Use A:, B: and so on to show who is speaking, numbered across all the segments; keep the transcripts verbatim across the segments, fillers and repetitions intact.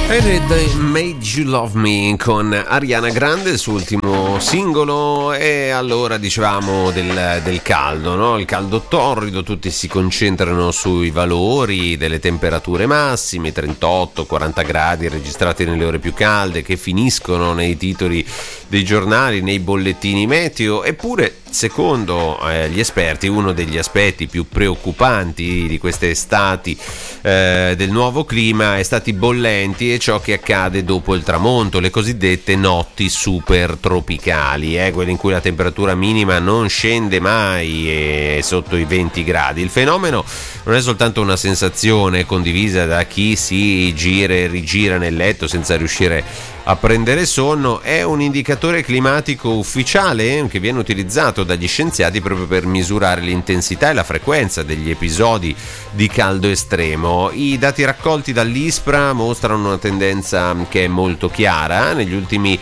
A: Ed Made You Love Me con Ariana Grande, il suo ultimo singolo. E allora dicevamo del, del caldo, no? Il caldo torrido, tutti si concentrano sui valori delle temperature massime, trentotto quaranta gradi registrati nelle ore più calde, che finiscono nei titoli dei giornali, nei bollettini meteo. Eppure, secondo eh, gli esperti, uno degli aspetti più preoccupanti di queste estati eh, del nuovo clima è stati bollenti e ciò che accade dopo il tramonto, le cosiddette notti super tropicali, eh, quelle in cui la temperatura minima non scende mai eh, sotto i venti gradi. Il fenomeno non è soltanto una sensazione condivisa da chi si gira e rigira nel letto senza riuscire a prendere sonno, è un indicatore climatico ufficiale che viene utilizzato dagli scienziati proprio per misurare l'intensità e la frequenza degli episodi di caldo estremo. I dati raccolti dall'ISPRA mostrano una tendenza che è molto chiara. Negli ultimi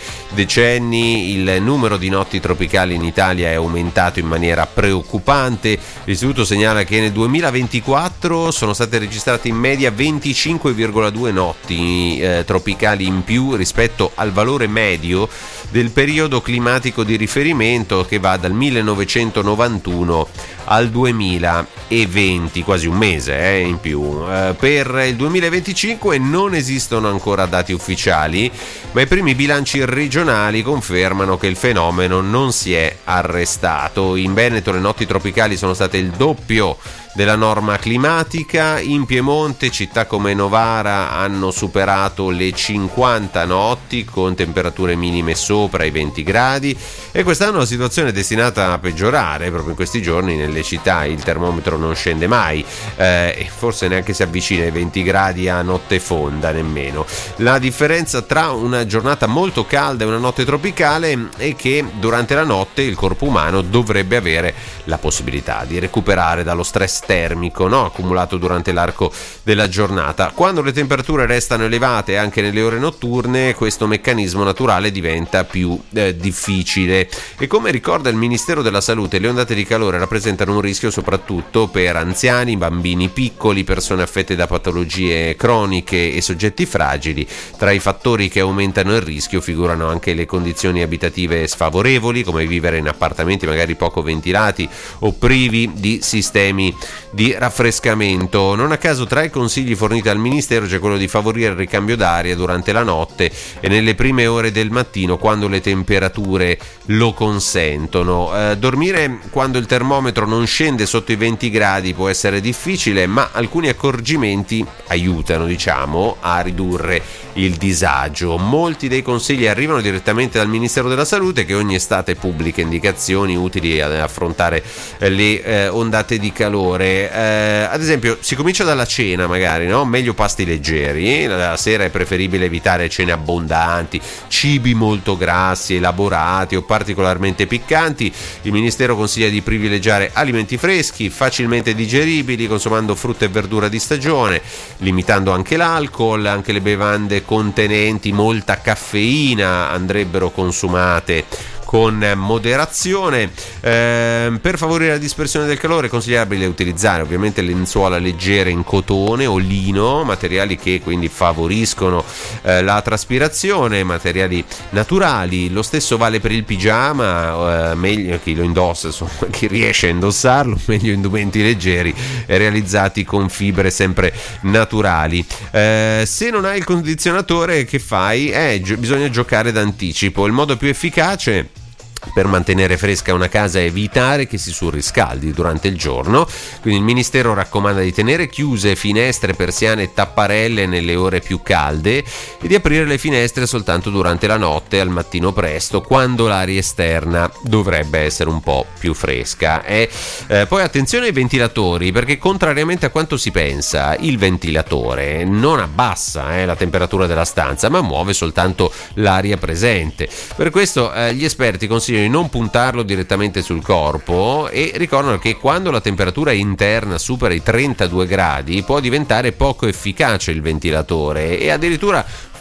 A: decenni il numero di notti tropicali in Italia è aumentato in maniera preoccupante. L'istituto segnala che nel duemilaventiquattro sono state registrate in media venticinque virgola due notti eh, tropicali in più rispetto al valore medio del periodo climatico di riferimento, che va dal millenovecentonovantuno al duemilaventi, quasi un mese eh, in più. Eh, per il duemilaventicinque non esistono ancora dati ufficiali, ma i primi bilanci regionali confermano che il fenomeno non si è arrestato. In Veneto le notti tropicali sono state il doppio della norma climatica. In Piemonte città come Novara hanno superato le cinquanta notti con temperature minime sopra i venti gradi, e quest'anno la situazione è destinata a peggiorare. Proprio in questi giorni nelle città il termometro non scende mai eh, e forse neanche si avvicina ai venti gradi a notte fonda nemmeno. La differenza tra una giornata molto calda e una notte tropicale è che durante la notte il corpo umano dovrebbe avere la possibilità di recuperare dallo stress termico, no? accumulato durante l'arco della giornata. Quando le temperature restano elevate anche nelle ore notturne, questo meccanismo naturale diventa più eh, difficile, e come ricorda il Ministero della Salute, le ondate di calore rappresentano un rischio soprattutto per anziani, bambini piccoli, persone affette da patologie croniche e soggetti fragili. Tra i fattori che aumentano il rischio figurano anche le condizioni abitative sfavorevoli, come vivere in appartamenti magari poco ventilati o privi di sistemi di raffrescamento. Non a caso tra i consigli forniti al Ministero c'è quello di favorire il ricambio d'aria durante la notte e nelle prime ore del mattino quando le temperature lo consentono. Eh, dormire quando il termometro non scende sotto i venti gradi può essere difficile, ma alcuni accorgimenti aiutano, diciamo, a ridurre il disagio. Molti dei consigli arrivano direttamente dal Ministero della Salute, che ogni estate pubblica indicazioni utili ad affrontare le eh, ondate di calore. Eh, ad esempio, si comincia dalla cena, magari, no? Meglio pasti leggeri. La sera è preferibile evitare cene abbondanti, cibi molto grassi, elaborati o particolarmente piccanti. Il Ministero consiglia di privilegiare alimenti freschi, facilmente digeribili, consumando frutta e verdura di stagione, limitando anche l'alcol. Anche le bevande contenenti molta caffeina andrebbero consumate con moderazione. Eh, per favorire la dispersione del calore è consigliabile utilizzare ovviamente lenzuola leggere in cotone o lino, materiali che quindi favoriscono eh, la traspirazione, materiali naturali. Lo stesso vale per il pigiama, eh, meglio chi lo indossa, insomma, chi riesce a indossarlo, meglio indumenti leggeri e realizzati con fibre sempre naturali. Eh, se non hai il condizionatore, che fai? Eh, gi- bisogna giocare d'anticipo. Il modo più efficace per mantenere fresca una casa è evitare che si surriscaldi durante il giorno, quindi il Ministero raccomanda di tenere chiuse finestre, persiane e tapparelle nelle ore più calde e di aprire le finestre soltanto durante la notte e al mattino presto, quando l'aria esterna dovrebbe essere un po' più fresca. E eh, poi attenzione ai ventilatori, perché contrariamente a quanto si pensa, il ventilatore non abbassa eh, la temperatura della stanza, ma muove soltanto l'aria presente. Per questo eh, gli esperti consigliano di non puntarlo direttamente sul corpo e ricordano che quando la temperatura interna supera i trentadue gradi può diventare poco efficace il ventilatore e addirittura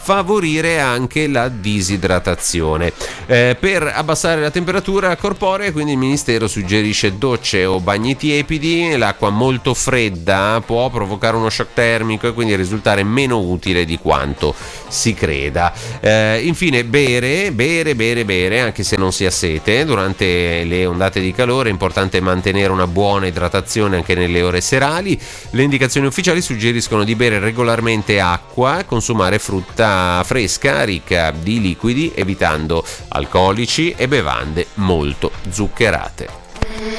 A: favorire anche la disidratazione. Eh, per abbassare la temperatura corporea, quindi il Ministero suggerisce docce o bagni tiepidi. L'acqua molto fredda può provocare uno shock termico e quindi risultare meno utile di quanto si creda. Eh, infine bere, bere, bere, bere, anche se non si ha sete. Durante le ondate di calore è importante mantenere una buona idratazione anche nelle ore serali. Le indicazioni ufficiali suggeriscono di bere regolarmente acqua, consumare frutta fresca ricca di liquidi, evitando alcolici e bevande molto zuccherate.